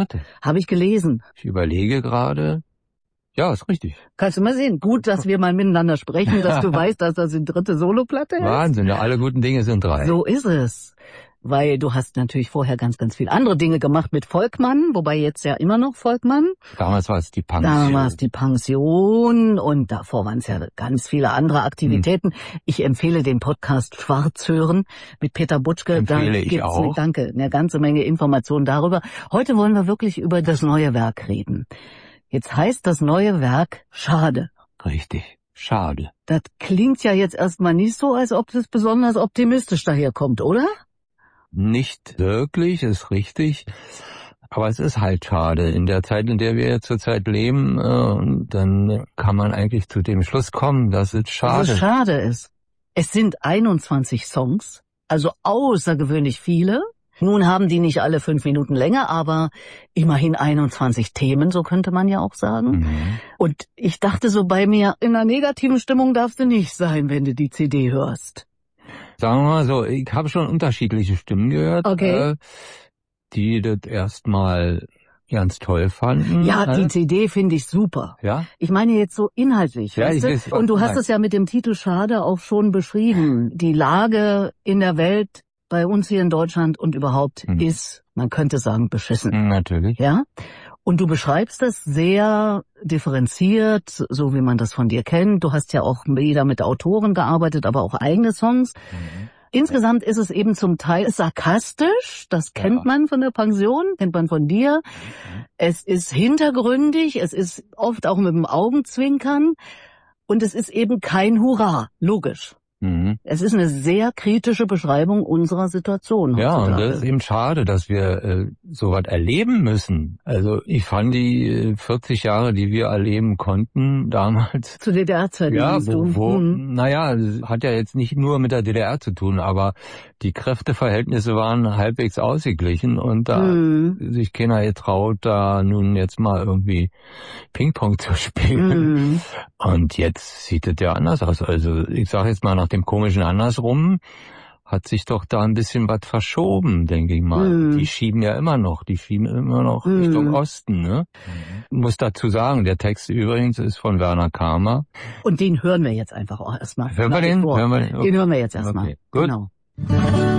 dritte. Habe ich gelesen. Ich überlege gerade. Ja, ist richtig. Kannst du mal sehen. Gut, dass wir mal miteinander sprechen, dass du weißt, dass das die dritte Soloplatte ist. Wahnsinn, ja, alle guten Dinge sind drei. So ist es. Weil du hast natürlich vorher ganz, ganz viele andere Dinge gemacht mit Volkmann, wobei jetzt ja immer noch Volkmann. Damals war es die Pension. Damals die Pension und davor waren es ja ganz viele andere Aktivitäten. Ich empfehle den Podcast Schwarz hören mit Peter Butschke. Empfehle da ich gibt's auch. Eine ganze Menge Informationen darüber. Heute wollen wir wirklich über das neue Werk reden. Jetzt heißt das neue Werk Schade. Richtig, schade. Das klingt ja jetzt erstmal nicht so, als ob das besonders optimistisch daherkommt, oder? Nicht wirklich, ist richtig. Aber es ist halt schade. In der Zeit, in der wir zurzeit leben, dann kann man eigentlich zu dem Schluss kommen, dass es schade ist. Es sind 21 Songs, also außergewöhnlich viele. Nun haben die nicht alle 5 Minuten Länge, aber immerhin 21 Themen, so könnte man ja auch sagen. Mhm. Und ich dachte so bei mir, in einer negativen Stimmung darfst du nicht sein, wenn du die CD hörst. Sagen wir mal so, ich habe schon unterschiedliche Stimmen gehört, Okay. Die das erstmal ganz toll fanden. Ja, die CD finde ich super. Ja? Ich meine jetzt so inhaltlich, Ja, weißt du? Und du hast es ja mit dem Titel Schade auch schon beschrieben. Die Lage in der Welt, bei uns hier in Deutschland und überhaupt ist, man könnte sagen, beschissen. Natürlich. Ja? Und du beschreibst das sehr differenziert, so wie man das von dir kennt. Du hast ja auch wieder mit Autoren gearbeitet, aber auch eigene Songs. Insgesamt ist es eben zum Teil sarkastisch, das kennt man von der Pension, kennt man von dir. Es ist hintergründig, es ist oft auch mit dem Augenzwinkern und es ist eben kein Hurra, logisch. Es ist eine sehr kritische Beschreibung unserer Situation. Ja, heutzutage. und das ist eben schade, dass wir sowas erleben müssen. Also ich fand die 40 Jahre, die wir erleben konnten damals. Zu DDR-Zeiten. Ja, naja, hat ja jetzt nicht nur mit der DDR zu tun, aber die Kräfteverhältnisse waren halbwegs ausgeglichen und da sich keiner getraut, da nun jetzt mal irgendwie Ping-Pong zu spielen. Und jetzt sieht es ja anders aus. Also ich sage jetzt mal nach dem komischen Andersrum, hat sich doch da ein bisschen was verschoben, denke ich mal. Die schieben immer noch Richtung Osten, ne? Muss dazu sagen, der Text übrigens ist von Werner Kamer. Und den hören wir jetzt einfach auch erstmal. Hören wir den? Den hören wir jetzt erstmal. Okay, gut. Genau.